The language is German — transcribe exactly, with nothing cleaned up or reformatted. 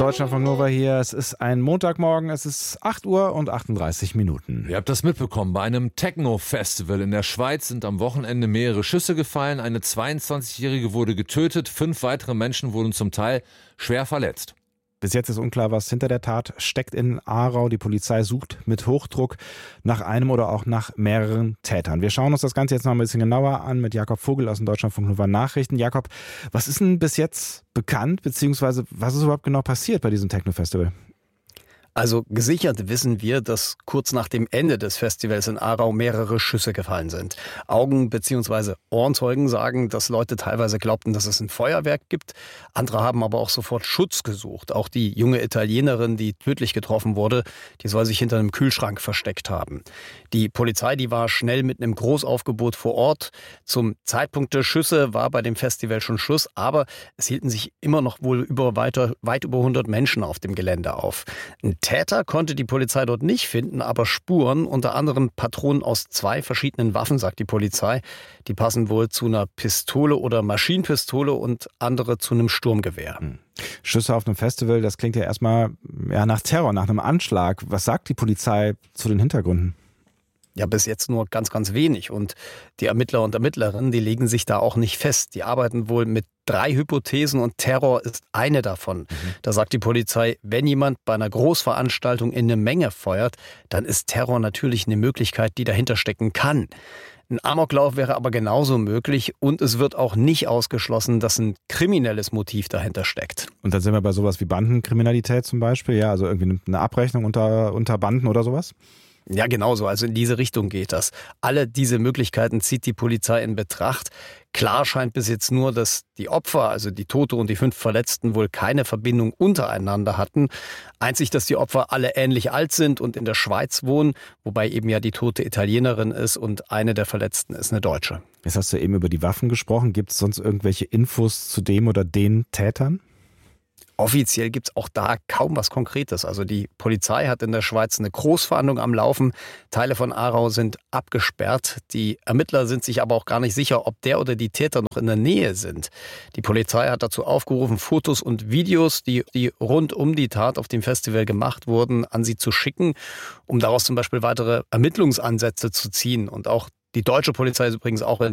Deutschlandfunk Nova hier. Es ist ein Montagmorgen, es ist acht Uhr und achtunddreißig Minuten. Ihr habt das mitbekommen. Bei einem Techno-Festival in der Schweiz sind am Wochenende mehrere Schüsse gefallen. Eine zweiundzwanzigjährige wurde getötet. Fünf weitere Menschen wurden zum Teil schwer verletzt. Bis jetzt ist unklar, was hinter der Tat steckt in Aarau. Die Polizei sucht mit Hochdruck nach einem oder auch nach mehreren Tätern. Wir schauen uns das Ganze jetzt noch ein bisschen genauer an mit Jakob Vogel aus den Deutschlandfunk Nova Nachrichten. Jakob, was ist denn bis jetzt bekannt, beziehungsweise was ist überhaupt genau passiert bei diesem Techno-Festival? Also gesichert wissen wir, dass kurz nach dem Ende des Festivals in Aarau mehrere Schüsse gefallen sind. Augen- bzw. Ohrenzeugen sagen, dass Leute teilweise glaubten, dass es ein Feuerwerk gibt. Andere haben aber auch sofort Schutz gesucht. Auch die junge Italienerin, die tödlich getroffen wurde, die soll sich hinter einem Kühlschrank versteckt haben. Die Polizei, die war schnell mit einem Großaufgebot vor Ort. Zum Zeitpunkt der Schüsse war bei dem Festival schon Schluss, aber es hielten sich immer noch wohl über weiter, weit über hundert Menschen auf dem Gelände auf. Ein Täter konnte die Polizei dort nicht finden, aber Spuren, unter anderem Patronen aus zwei verschiedenen Waffen, sagt die Polizei. Die passen wohl zu einer Pistole oder Maschinenpistole und andere zu einem Sturmgewehr. Schüsse auf einem Festival, das klingt ja erstmal ja, nach Terror, nach einem Anschlag. Was sagt die Polizei zu den Hintergründen? Ja, bis jetzt nur ganz, ganz wenig. Und die Ermittler und Ermittlerinnen, die legen sich da auch nicht fest. Die arbeiten wohl mit drei Hypothesen und Terror ist eine davon. Mhm. Da sagt die Polizei, wenn jemand bei einer Großveranstaltung in eine Menge feuert, dann ist Terror natürlich eine Möglichkeit, die dahinter stecken kann. Ein Amoklauf wäre aber genauso möglich und es wird auch nicht ausgeschlossen, dass ein kriminelles Motiv dahinter steckt. Und dann sind wir bei sowas wie Bandenkriminalität zum Beispiel, ja, also irgendwie eine Abrechnung unter, unter Banden oder sowas? Ja, genauso. Also in diese Richtung geht das. Alle diese Möglichkeiten zieht die Polizei in Betracht. Klar scheint bis jetzt nur, dass die Opfer, also die Tote und die fünf Verletzten, wohl keine Verbindung untereinander hatten. Einzig, dass die Opfer alle ähnlich alt sind und in der Schweiz wohnen, wobei eben ja die tote Italienerin ist und eine der Verletzten ist eine Deutsche. Jetzt hast du eben über die Waffen gesprochen. Gibt es sonst irgendwelche Infos zu dem oder den Tätern? Offiziell gibt es auch da kaum was Konkretes. Also die Polizei hat in der Schweiz eine Großfahndung am Laufen. Teile von Aarau sind abgesperrt. Die Ermittler sind sich aber auch gar nicht sicher, ob der oder die Täter noch in der Nähe sind. Die Polizei hat dazu aufgerufen, Fotos und Videos, die, die rund um die Tat auf dem Festival gemacht wurden, an sie zu schicken, um daraus zum Beispiel weitere Ermittlungsansätze zu ziehen. Und auch die deutsche Polizei ist übrigens auch in